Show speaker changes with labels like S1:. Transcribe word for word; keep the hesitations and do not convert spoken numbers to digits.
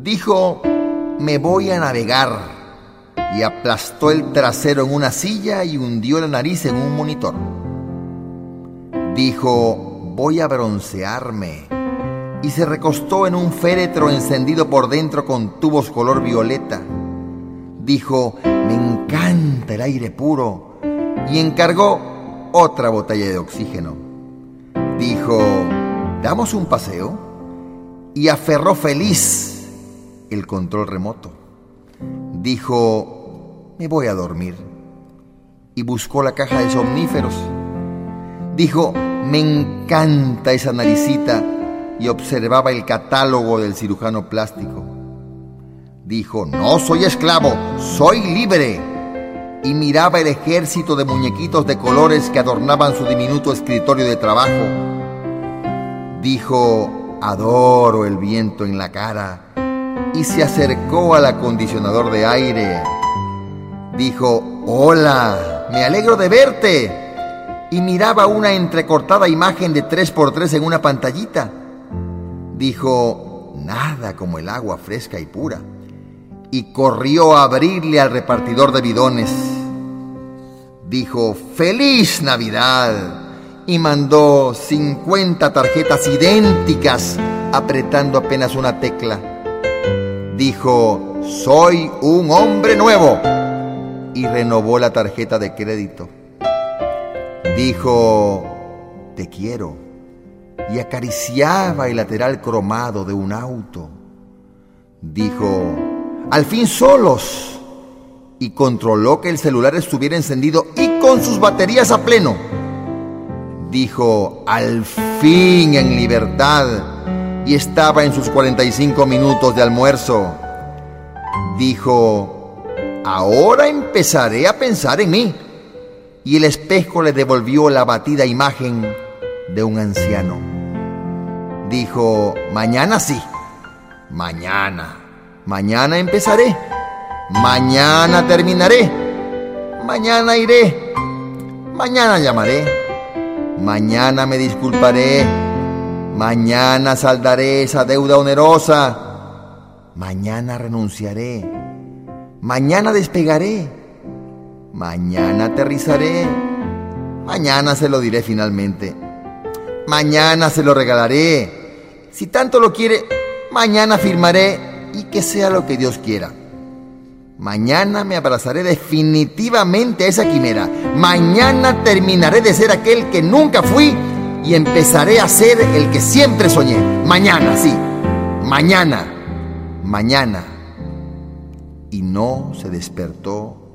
S1: Dijo: me voy a navegar. Y aplastó el trasero en una silla y hundió la nariz en un monitor. Dijo: voy a broncearme. Y se recostó en un féretro encendido por dentro con tubos color violeta. Dijo: me encanta el aire puro. Y encargó otra botella de oxígeno. Dijo: ¿damos un paseo? Y aferró feliz el control remoto. Dijo: me voy a dormir. Y buscó la caja de somníferos. Dijo: me encanta esa naricita. Y observaba el catálogo del cirujano plástico. Dijo: no soy esclavo, soy libre. Y miraba el ejército de muñequitos de colores que adornaban su diminuto escritorio de trabajo. Dijo: adoro el viento en la cara. Y se acercó al acondicionador de aire. Dijo: hola, me alegro de verte. Y miraba una entrecortada imagen de tres por tres en una pantallita. Dijo: nada como el agua fresca y pura. Y corrió a abrirle al repartidor de bidones. Dijo: ¡feliz Navidad! Y mandó cincuenta tarjetas idénticas, apretando apenas una tecla. Dijo: soy un hombre nuevo. Y renovó la tarjeta de crédito. Dijo: te quiero. Y acariciaba el lateral cromado de un auto. Dijo: al fin solos. Y controló que el celular estuviera encendido y con sus baterías a pleno. Dijo: al fin en libertad. Y estaba en sus cuarenta y cinco minutos de almuerzo. Dijo: ahora empezaré a pensar en mí. Y el espejo le devolvió la abatida imagen de un anciano. Dijo: mañana sí. Mañana. Mañana empezaré. Mañana terminaré. Mañana iré. Mañana llamaré. Mañana me disculparé. Mañana saldaré esa deuda onerosa. Mañana renunciaré. Mañana despegaré. Mañana aterrizaré. Mañana se lo diré finalmente. Mañana se lo regalaré. Si tanto lo quiere, mañana firmaré y que sea lo que Dios quiera. Mañana me abrazaré definitivamente a esa quimera. Mañana terminaré de ser aquel que nunca fui y empezaré a ser el que siempre soñé. Mañana, sí. Mañana. Mañana. Y no se despertó